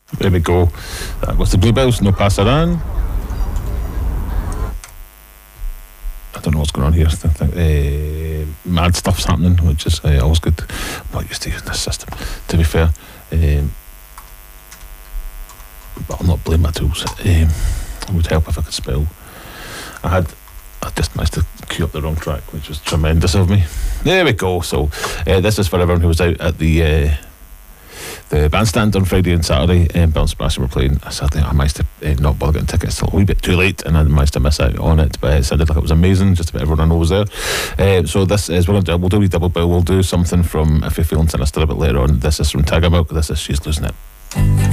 There we go. That was the Bluebells, No Passer On. I don't know what's going on here. Mad stuff's happening, which is always good. I'm not used to using this system, to be fair. But I'll not blame my tools. It would help if I could spell. I just managed to queue up the wrong track, which was tremendous of me. There we go. So this is for everyone who was out at the bandstand on Friday and Saturday. Bill and Sebastian were playing. Sadly, I managed to not bother getting tickets till a wee bit too late, and I managed to miss out on it. But it sounded like it was amazing. Just about everyone I know was there. So this is we'll do a wee double bill. We'll do something from If You're Feeling Sinister a bit later on. This is from Tiger Milk. This is She's Losing It.